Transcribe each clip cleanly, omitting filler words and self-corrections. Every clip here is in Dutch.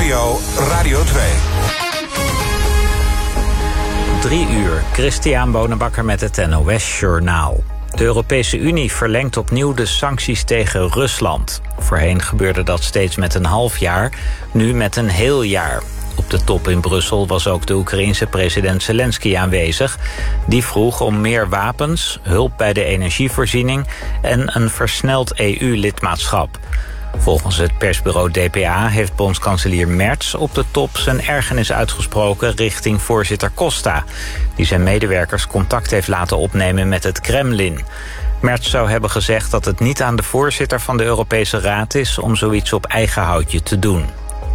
NPO Radio 2. 3 uur, Christian Bonenbakker met het NOS Journaal. De Europese Unie verlengt opnieuw de sancties tegen Rusland. Voorheen gebeurde dat steeds met een half jaar, nu met een heel jaar. Op de top in Brussel was ook de Oekraïense president Zelensky aanwezig. Die vroeg om meer wapens, hulp bij de energievoorziening en een versneld EU-lidmaatschap. Volgens het persbureau DPA heeft bondskanselier Merz op de top zijn ergernis uitgesproken richting voorzitter Costa, die zijn medewerkers contact heeft laten opnemen met het Kremlin. Merz zou hebben gezegd dat het niet aan de voorzitter van de Europese Raad is om zoiets op eigen houtje te doen.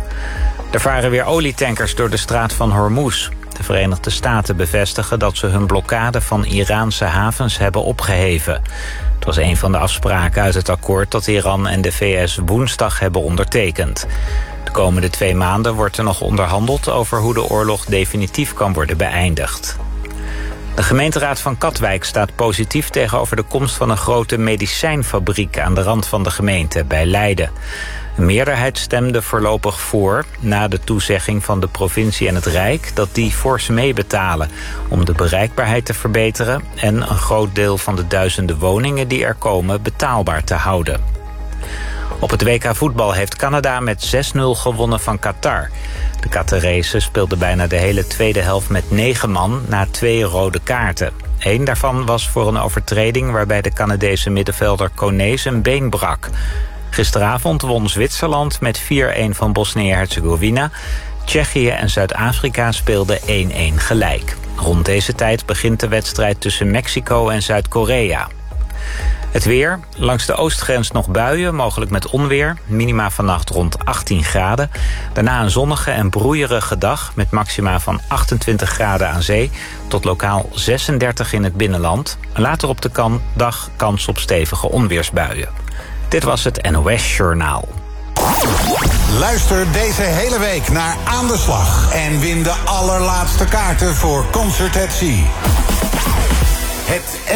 Er varen weer olietankers door de straat van Hormuz. De Verenigde Staten bevestigen dat ze hun blokkade van Iraanse havens hebben opgeheven. Het was een van de afspraken uit het akkoord dat Iran en de VS woensdag hebben ondertekend. De komende 2 maanden wordt er nog onderhandeld over hoe de oorlog definitief kan worden beëindigd. De gemeenteraad van Katwijk staat positief tegenover de komst van een grote medicijnfabriek aan de rand van de gemeente bij Leiden. Een meerderheid stemde voorlopig voor, na de toezegging van de provincie en het Rijk dat die fors meebetalen om de bereikbaarheid te verbeteren en een groot deel van de duizenden woningen die er komen betaalbaar te houden. Op het WK voetbal heeft Canada met 6-0 gewonnen van Qatar. De Qatarezen speelden bijna de hele tweede helft met 9 man na 2 rode kaarten. 1 daarvan was voor een overtreding waarbij de Canadese middenvelder Kone zijn been brak. Gisteravond won Zwitserland met 4-1 van Bosnië-Herzegovina. Tsjechië en Zuid-Afrika speelden 1-1 gelijk. Rond deze tijd begint de wedstrijd tussen Mexico en Zuid-Korea. Het weer. Langs de oostgrens nog buien, mogelijk met onweer. Minima vannacht rond 18 graden. Daarna een zonnige en broeierige dag met maxima van 28 graden aan zee tot lokaal 36 in het binnenland. Later op de dag kans op stevige onweersbuien. Dit was het NOS Journaal. Luister deze hele week naar Aan de Slag en win de allerlaatste kaarten voor Concert at Sea. Het